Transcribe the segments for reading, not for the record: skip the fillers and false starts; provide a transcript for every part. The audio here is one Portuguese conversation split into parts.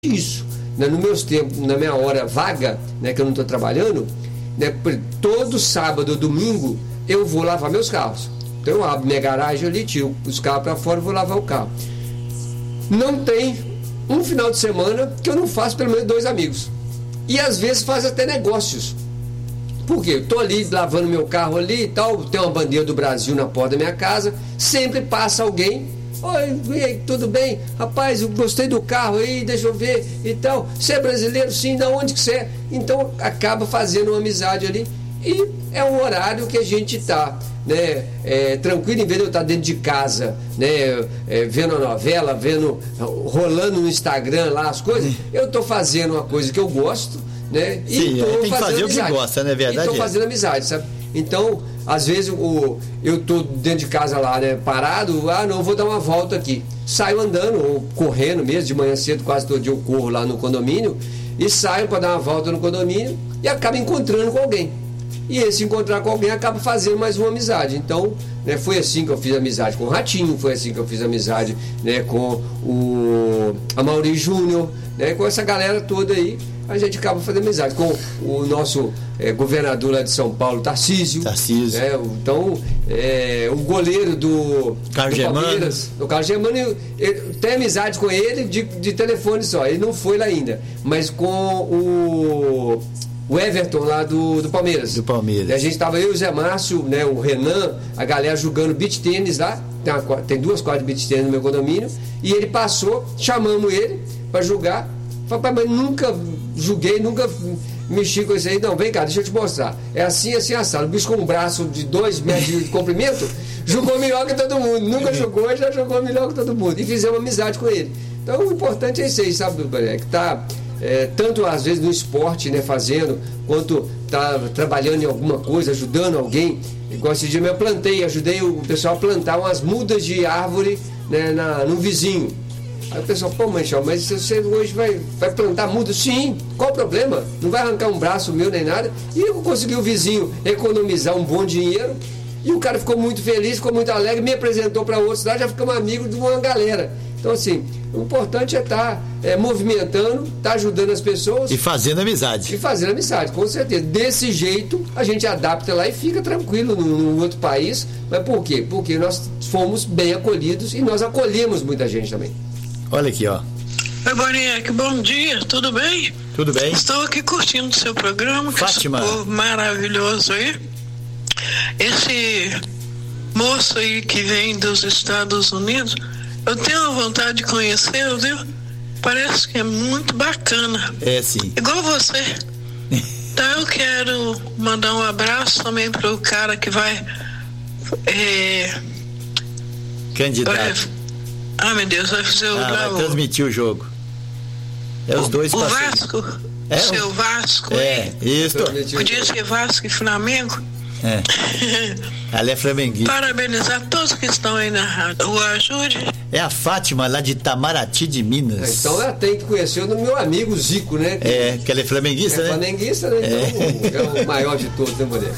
isso, né? No meus tempos, na minha hora vaga, né, que eu não estou trabalhando, né, todo sábado ou domingo eu vou lavar meus carros. Então eu abro minha garagem ali, tiro os carros para fora e vou lavar o carro. Não tem um final de semana que eu não faço pelo menos 2 amigos. E às vezes faz até negócios. Por quê? Eu tô ali lavando meu carro ali e tal, tem uma bandeira do Brasil na porta da minha casa, sempre passa alguém. Oi, e aí, tudo bem? Rapaz, eu gostei do carro aí, deixa eu ver e tal. Você é brasileiro? Sim, da onde que você é? Então acaba fazendo uma amizade ali. E é um horário que a gente tá, né, tranquilo, em vez de eu estar dentro de casa, né, vendo a novela, rolando no Instagram lá as coisas, eu tô fazendo uma coisa que eu gosto, né? Sim, e tô tem que fazendo fazer amizade. o que gosta, não é verdade? E tô fazendo amizade, sabe? Então, às vezes eu tô dentro de casa lá, né, parado, não, vou dar uma volta aqui. Saio andando, ou correndo mesmo, de manhã cedo, quase todo dia eu corro lá no condomínio, e saio para dar uma volta no condomínio e acabo encontrando com alguém. E esse encontrar com alguém acaba fazendo mais uma amizade. Então, né, foi assim que eu fiz amizade com o Ratinho, foi assim que eu fiz amizade, né, com o Amaury Júnior, né, com essa galera toda aí. A gente acaba fazendo amizade com o nosso governador lá de São Paulo, Tarcísio. Né? Então, o goleiro do Palmeiras, o Carlos Germano, tem amizade com ele de telefone só. Ele não foi lá ainda. Mas com o Everton lá do Palmeiras. Do Palmeiras. A gente estava, eu e o Zé Márcio, né, o Renan, a galera jogando beach tênis lá. Tem 2 quadras de beach tênis no meu condomínio. E ele passou, chamamos ele para jogar. Falei, mas nunca joguei, nunca mexi com isso aí. Não, vem cá, deixa eu te mostrar. É assim, assim, assado. O bicho com um braço de 2 metros de comprimento jogou melhor que todo mundo. Nunca jogou, já jogou melhor que todo mundo. E fizemos amizade com ele. Então o importante é isso aí, sabe, que tá tanto às vezes no esporte, né, fazendo, quanto tá trabalhando em alguma coisa, ajudando alguém. Igual esse dia eu ajudei o pessoal a plantar umas mudas de árvore, né, no vizinho. Aí o pessoal, pô, Manchal, mas você hoje vai plantar muda? Sim, qual o problema? Não vai arrancar um braço meu nem nada. E eu consegui o vizinho economizar um bom dinheiro. E o cara ficou muito feliz, ficou muito alegre, me apresentou para outros lá, já ficamos amigos de uma galera. Então, assim, o importante é estar movimentando, estar ajudando as pessoas. E fazendo amizade. E fazendo amizade, com certeza. Desse jeito, a gente adapta lá e fica tranquilo no outro país. Mas por quê? Porque nós fomos bem acolhidos e nós acolhemos muita gente também. Olha aqui, ó. Oi, Boniek, bom dia, tudo bem? Tudo bem. Estou aqui curtindo o seu programa, Fátima. Que esse maravilhoso aí. Esse moço aí que vem dos Estados Unidos, eu tenho vontade de conhecer, viu? Parece que é muito bacana. É, sim. Igual você. Então eu quero mandar um abraço também para o cara que vai... candidato. Meu Deus, vai fazer vai transmitir o jogo. Os dois parceiros. O Vasco? Seu Vasco? Isso. Podia ser Vasco e Flamengo? Ela é flamenguista. Parabenizar todos que estão aí na rádio. O Ajude. É a Fátima, lá de Itamaraty de Minas. Então ela tem que conhecer o meu amigo Zico, né? Que ela é flamenguista, né? Flamenguista, né? Então é o maior de todos, né, mulher?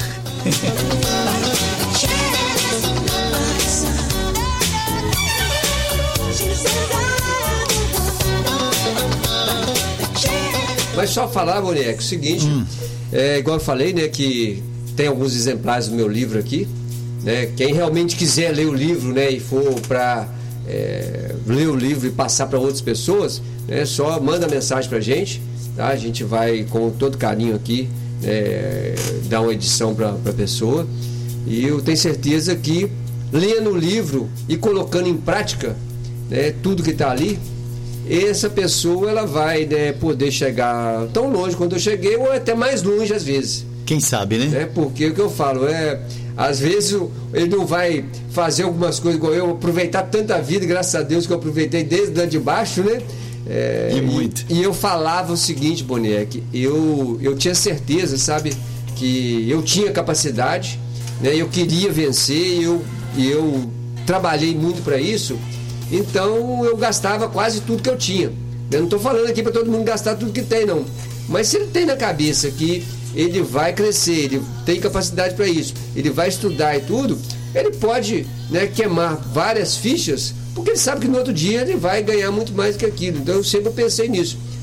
Mas só falar, Boneco, o seguinte, igual eu falei, né, que tem alguns exemplares do meu livro aqui, né, quem realmente quiser ler o livro, né, e for para ler o livro e passar para outras pessoas, né, só manda mensagem pra gente, tá? A gente vai com todo carinho aqui dar uma edição para a pessoa, e eu tenho certeza que lendo o livro e colocando em prática, né, tudo que está ali, essa pessoa ela vai, né, poder chegar tão longe quanto eu cheguei, ou até mais longe às vezes. Quem sabe, né? Porque o que eu falo às vezes ele não vai fazer algumas coisas igual eu, aproveitar tanta vida, graças a Deus que eu aproveitei desde lá de baixo, né? E muito. E eu falava o seguinte, Boneco, eu tinha certeza, sabe, que eu tinha capacidade, né? Eu queria vencer, e eu trabalhei muito para isso. Então eu gastava quase tudo que eu tinha. Eu não estou falando aqui para todo mundo gastar tudo que tem, não. Mas se ele tem na cabeça que ele vai crescer, ele tem capacidade para isso, ele vai estudar e tudo, ele pode, né, queimar várias fichas porque ele sabe que no outro dia ele vai ganhar muito mais que aquilo. Então eu sempre pensei nisso.